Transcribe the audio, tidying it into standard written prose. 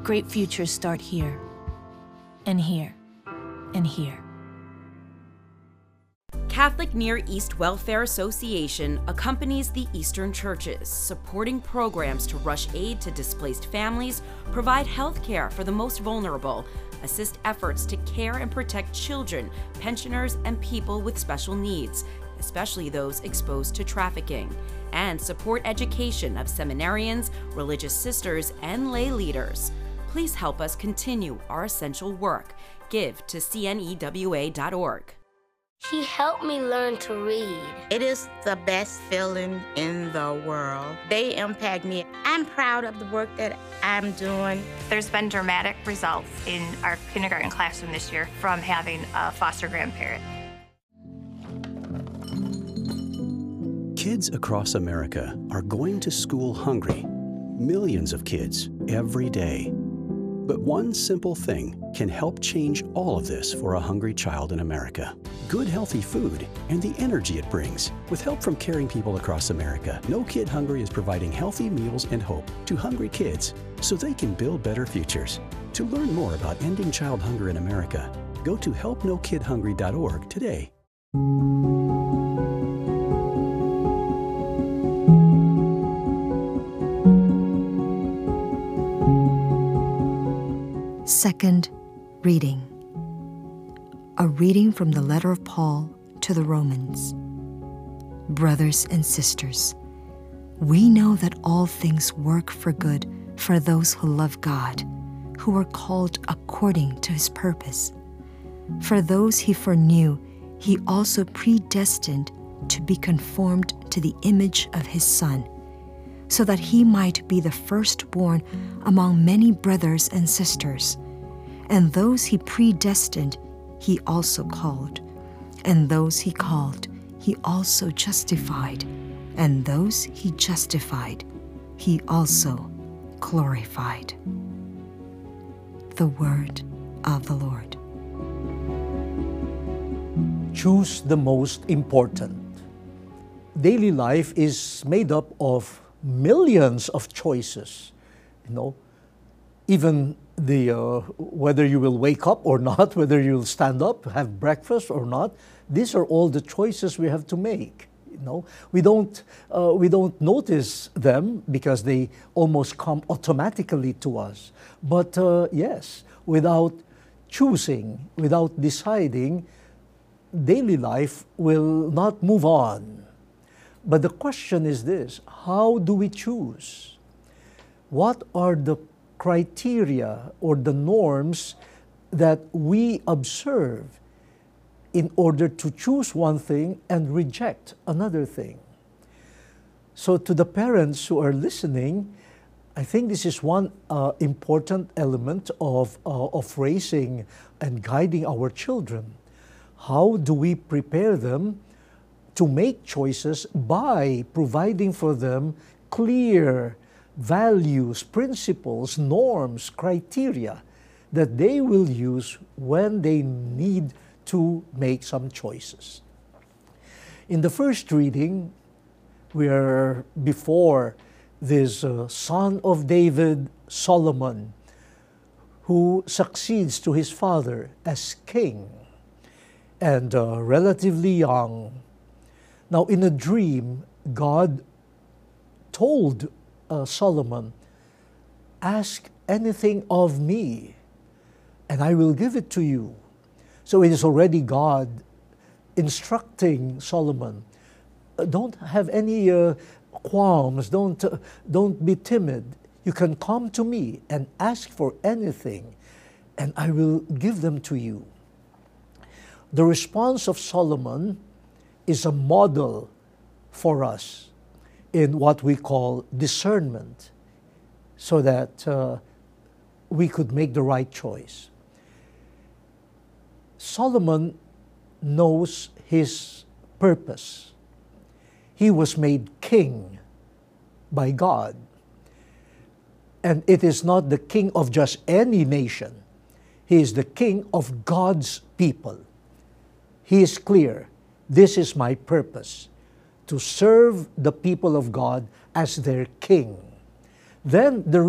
great futures start here, and here, and here. Catholic Near East Welfare Association accompanies the Eastern churches, supporting programs to rush aid to displaced families, provide health care for the most vulnerable, assist efforts to care and protect children, pensioners, and people with special needs, especially those exposed to trafficking, and support education of seminarians, religious sisters, and lay leaders. Please help us continue our essential work. Give to cnewa.org. He helped me learn to read. It is the best feeling in the world. They impact me. I'm proud of the work that I'm doing. There's been dramatic results in our kindergarten classroom this year from having a foster grandparent. Kids across America are going to school hungry. Millions of kids every day. But one simple thing can help change all of this for a hungry child in America. Good, healthy food and the energy it brings. With help from caring people across America, No Kid Hungry is providing healthy meals and hope to hungry kids so they can build better futures. To learn more about ending child hunger in America, go to helpnokidhungry.org today. Second reading. A reading from the letter of Paul to the Romans. Brothers and sisters, we know that all things work for good for those who love God, who are called according to his purpose. For those he foreknew, he also predestined to be conformed to the image of his Son, so that he might be the firstborn among many brothers and sisters. And those he predestined, he also called. And those he called, he also justified. And those he justified, he also glorified. The word of the Lord. Choose the most important. Daily life is made up of millions of choices. Even whether you will wake up or not, whether you'll stand up, have breakfast or not, these are all the choices we have to make. We don't notice them because they almost come automatically to us. But yes, without choosing, without deciding, daily life will not move on. But the question is this: how do we choose? What are the criteria or the norms that we observe in order to choose one thing and reject another thing? So to the parents who are listening, I think this is one important element of raising and guiding our children. How do we prepare them to make choices by providing for them clear values, principles, norms, criteria that they will use when they need to make some choices. In the first reading, we are before this son of David, Solomon, who succeeds to his father as king and relatively young. Now, in a dream, God told Solomon, "Ask anything of me, and I will give it to you." So it is already God instructing Solomon, don't have any qualms, don't be timid. You can come to me and ask for anything, and I will give them to you. The response of Solomon is a model for us in what we call discernment, so that we could make the right choice. Solomon knows his purpose. He was made king by God. And it is not the king of just any nation. He is the king of God's people. He is clear, this is my purpose, to serve the people of God as their king. Then the